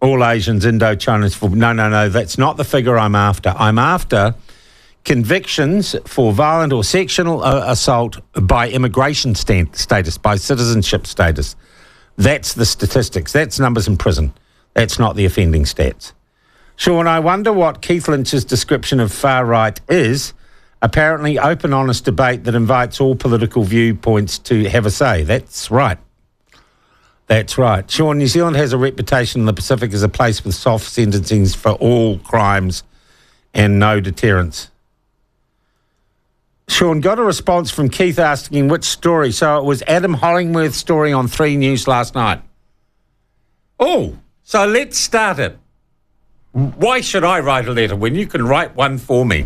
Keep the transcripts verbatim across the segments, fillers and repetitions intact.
All Asians, Indo-Chinese. For, no, no, no, that's not the figure I'm after. I'm after convictions for violent or sexual uh, assault by immigration stand, status, by citizenship status. That's the statistics. That's numbers in prison. That's not the offending stats. Sean, I wonder what Keith Lynch's description of far-right is. Apparently open, honest debate that invites all political viewpoints to have a say. That's right. That's right. Sean, New Zealand has a reputation in the Pacific as a place with soft sentencings for all crimes and no deterrence. Sean, got a response from Keith asking which story. So it was Adam Hollingworth's story on three News last night. Oh, so let's start it. Why should I write a letter when you can write one for me?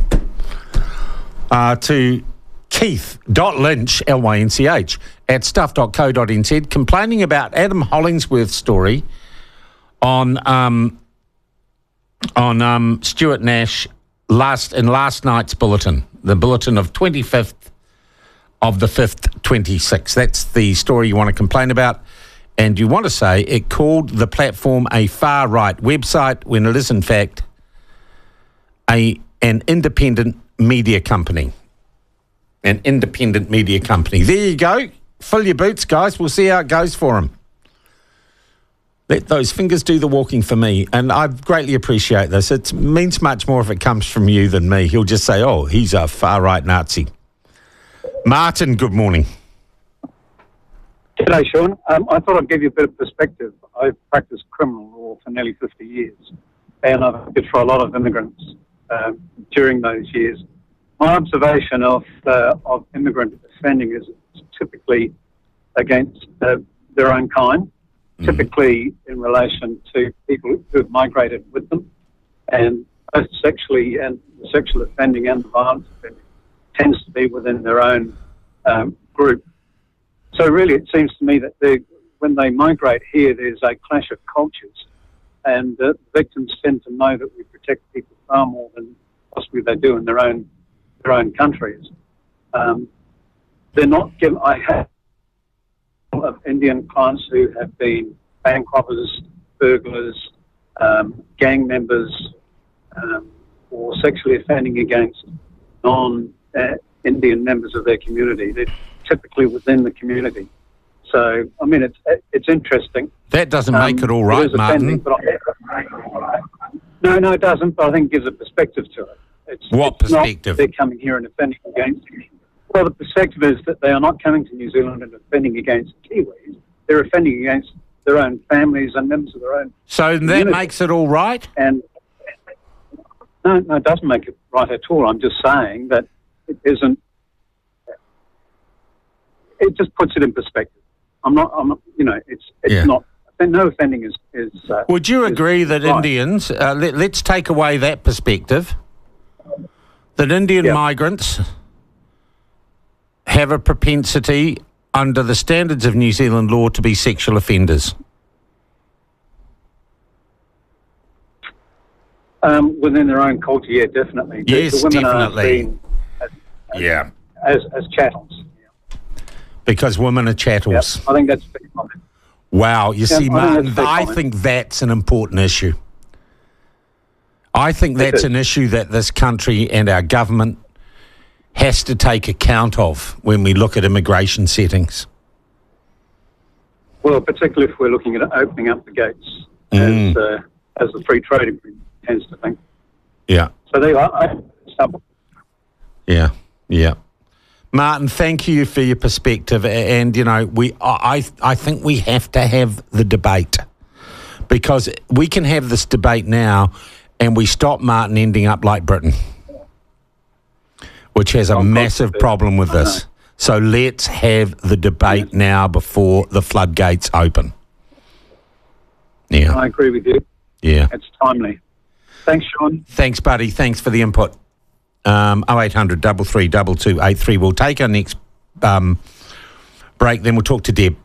Uh, to Keith.Lynch, L Y N C H, at stuff dot co dot n z, complaining about Adam Hollingsworth's story on um, on um, Stuart Nash last in last night's bulletin, the bulletin of twenty-fifth of the fifth, twenty-six. That's the story you want to complain about. And you want to say it called the platform a far-right website when it is, in fact, a an independent media company. An independent media company. There you go. Fill your boots, guys. We'll see how it goes for them. Let those fingers do the walking for me. And I greatly appreciate this. It means much more if it comes from you than me. He'll just say, oh, he's a far-right Nazi. Martin, good morning. G'day, Sean. Um, I thought I'd give you a bit of perspective. I've practiced criminal law for nearly fifty years, and I've worked for a lot of immigrants um, during those years. My observation of uh, of immigrant offending is typically against uh, their own kind, mm-hmm. typically in relation to people who have migrated with them, and both sexually and the sexual offending and the violence offending tends to be within their own um, group. So really it seems to me that they, when they migrate here, there's a clash of cultures, and uh, victims tend to know that we protect people far more than possibly they do in their own their own countries. Um, they're not given. I have of Indian clients who have been bank robbers, burglars, um, gang members, um, or sexually offending against non-Indian uh, members of their community. They're typically within the community. So, I mean, it's it's interesting. That doesn't make um, it all right, it Martin. But I, no, no, it doesn't, but I think it gives a perspective to it. It's, what it's perspective? Not they're coming here and offending against you. Well, the perspective is that they are not coming to New Zealand and offending against Kiwis. They're offending against their own families and members of their own So community. That makes it all right? And no, no, it doesn't make it right at all. I'm just saying that it isn't. It just puts it in perspective. I'm not. I'm not. You know, it's it's yeah. not. No offending is is. Uh, Would you is agree that right. Indians? Uh, let, let's take away that perspective. That Indian yeah. migrants have a propensity, under the standards of New Zealand law, to be sexual offenders. Um, within their own culture, yeah, definitely. Yes, the, the women definitely. Are seen as, as, yeah. As as chattels. Because women are chattels. Yep, I think that's a big comment. Wow, you yeah, see, I Martin, think I think that's an important issue. I think that's an issue that this country and our government has to take account of when we look at immigration settings. Well, particularly if we're looking at opening up the gates, mm. as, uh, as the free trade agreement tends to think. Yeah. So they are. I, yeah, yeah. Martin, thank you for your perspective, and you know, we I I think we have to have the debate, because we can have this debate now, and we stop Martin ending up like Britain, which has a massive problem with this. So let's have the debate now before the floodgates open. Yeah, I agree with you. Yeah, it's timely. Thanks, Sean. Thanks, buddy. Thanks for the input. Um, oh eight hundred, three three two two eight three. We'll take our next um, break, then we'll talk to Deb.